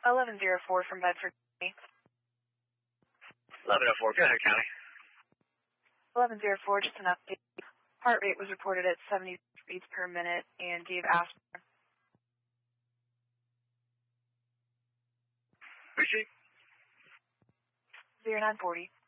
1104 from Bedford County. 1104, go ahead, County. 1104, just an update. Heart rate was reported at 70 beats per minute and gave aspirin. Who's she? 0940.